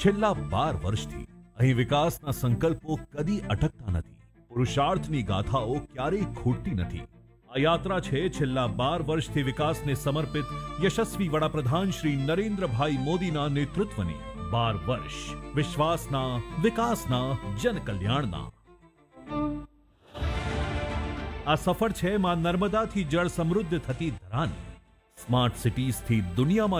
છેલ્લા 12 વર્ષથી અહીં વિકાસના સંકલ્પો કદી અટકતા નથી, પુરુષાર્થની ગાથાઓ ક્યારેય ખૂટતી નથી. આ યાત્રા છે છેલ્લા 12 વર્ષથી વિકાસને સમર્પિત યશસ્વી વડાપ્રધાન શ્રી નરેન્દ્રભાઈ મોદીના નેતૃત્વની. 12 વર્ષ વિશ્વાસના, વિકાસના, જનકલ્યાણના. આ સફર છે માં નર્મદાથી જળ સમૃદ્ધ થતી ધરાની, સ્માર્ટ સિટીઝથી દુનિયામાં